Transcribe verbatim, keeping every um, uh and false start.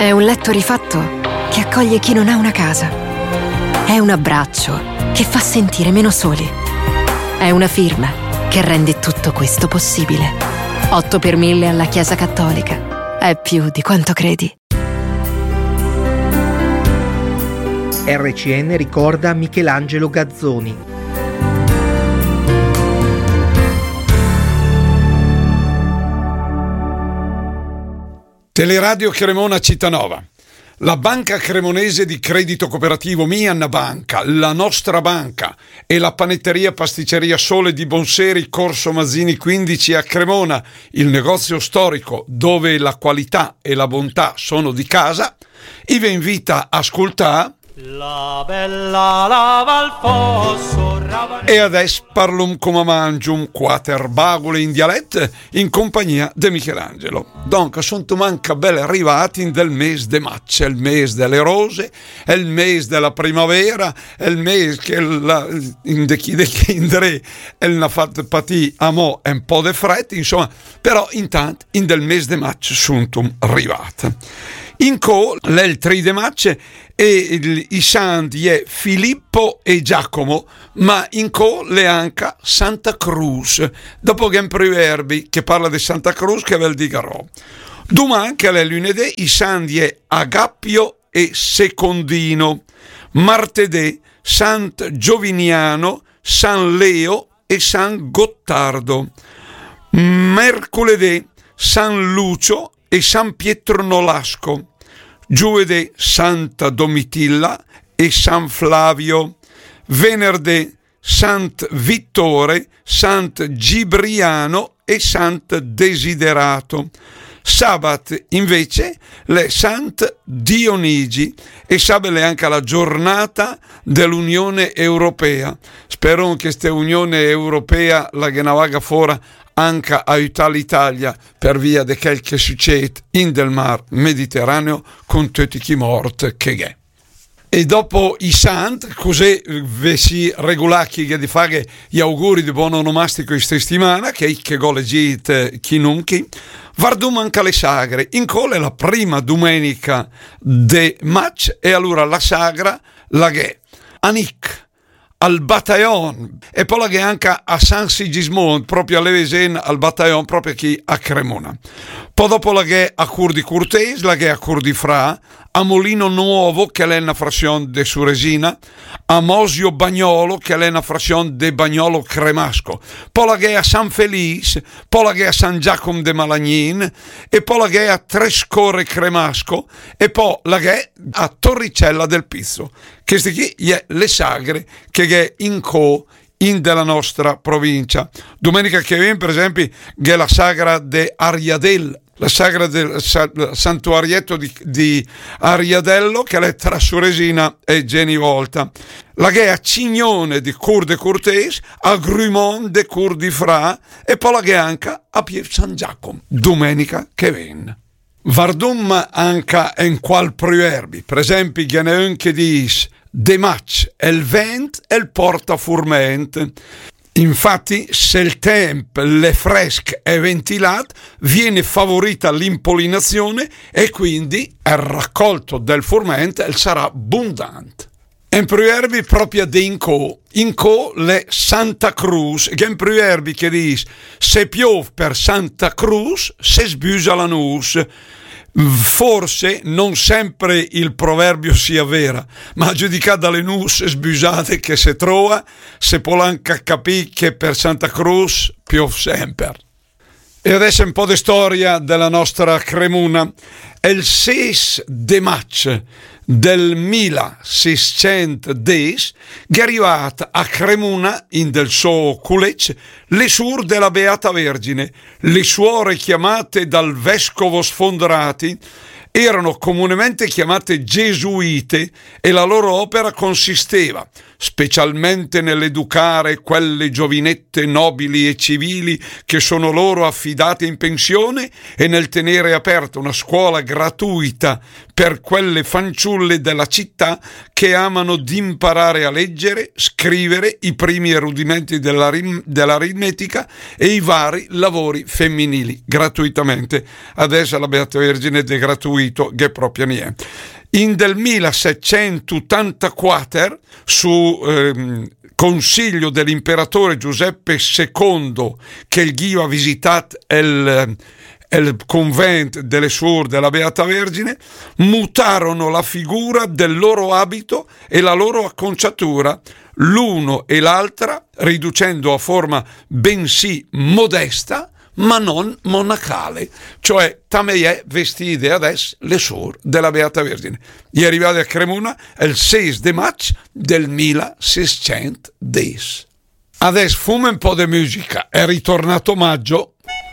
È un letto rifatto che accoglie chi non ha una casa. È un abbraccio che fa sentire meno soli. È una firma che rende tutto questo possibile. otto per mille alla Chiesa Cattolica. È più di quanto credi. R C N ricorda Michelangelo Gazzoni. Teleradio Cremona Cittànova. La banca cremonese di credito cooperativo Mianna Banca, la nostra banca, e la panetteria pasticceria Sole di Bonseri, Corso Mazzini quindici a Cremona, il negozio storico dove la qualità e la bontà sono di casa, vi invita a ascoltare La bella lava al fosso. E adesso parlum come mangium quater bagole in dialetto in compagnia di Michelangelo. Dunque, sono manca belle arrivati in del mese de maggio, è il mese delle rose, è il mese della primavera, è il mese che la, in de chi de kindre è una fatta patì a mo' e un po' de fretti, insomma, però intanto in del mese de maggio suntum arrivata. In co l'el tri de maggio e il, i santi è Filippo e Giacomo, ma in co le anche Santa Cruz, dopo che è un proverbi che parla di Santa Cruz che ve lo dicarò. Domani che è lunedì i santi è Agappio e Secondino, martedì Sant Gioviniano, San Leo e San Gottardo, mercoledì San Lucio e San Pietro Nolasco, giovedì Santa Domitilla e San Flavio, venerdì Sant Vittore, Sant Gibriano e Sant Desiderato, sabato invece le Sant Dionigi e sabele anche la giornata dell'Unione Europea. Spero che questa Unione Europea la che navaga fuori anche aiutare l'Italia per via di quel che succede in del mar Mediterraneo con tutti chi morti che è. E dopo i sant, così vi si regolacchi di fare gli auguri di buon onomastico in questa settimana, che che golegite chi nunchi, vardum anche le sagre. In colle la prima domenica de match e allora la sagra la che Anic al Bataillon e poi la che anche a San Sigismond, proprio a Levesen al Bataillon, proprio qui a Cremona. Poi dopo la che a Cur di Curtes, la che a Cur di Fra, a Molino Nuovo che è una frazione de Suresina, a Mosio Bagnolo che è una frazione de Bagnolo Cremasco, poi la che a San Felice, poi la che a San Giacomo de Malagnin e poi la che a Trescore Cremasco e poi la che a Torricella del Pizzo. Queste qui è le sagre che è in co in della nostra provincia. Domenica che viene, per esempio, che è la sagra de Ariadel, la sagra del sa, santuarietto di, di Ariadello, che è tra Suresina e Genivolta. La che è a Cignone di Cur de Cortes, a Grumont de Cur di Fra e poi la che è anche a Pier San Giacomo, domenica che viene. Vardum anche in qual proverbi, per esempio, che ne un che dice de match è il vent e il porta furment. Infatti, se il tempo è fresco e ventilato, viene favorita l'impollinazione e quindi il raccolto del frumento sarà abbondante. Un proverbi proprio di Inco, Inco le Santa Cruz, che è un proverbi che dice se piove per Santa Cruz, se sbusa la nus. Forse non sempre il proverbio sia vera, ma a giudicare dalle nus sbusate che si trova, se può anche capire che per Santa Cruz piove sempre. E adesso un po' di storia della nostra Cremona. È il sei de maggio del milleseicentodieci che è arrivata a Cremona in del suo culec le suore della Beata Vergine, le suore chiamate dal vescovo Sfondrati erano comunemente chiamate gesuite e la loro opera consisteva specialmente nell'educare quelle giovinette nobili e civili che sono loro affidate in pensione e nel tenere aperta una scuola gratuita per quelle fanciulle della città che amano di imparare a leggere, scrivere, i primi rudimenti dell'arim- dell'aritmetica e i vari lavori femminili gratuitamente. Adesso la Beata Vergine è gratuito, che proprio niente. In del milleseicentottantaquattro, su ehm, consiglio dell'imperatore Giuseppe secondo, che gli ha visitato il, il convento delle suore della Beata Vergine, mutarono la figura del loro abito e la loro acconciatura, l'uno e l'altra, riducendo a forma bensì modesta, ma non monacale, cioè tameiè vestite adesso le suore della Beata Vergine. Gli arrivati a Cremona il sei di maggio del milleseicentodieci. Adesso fumo un po' di musica, è ritornato maggio.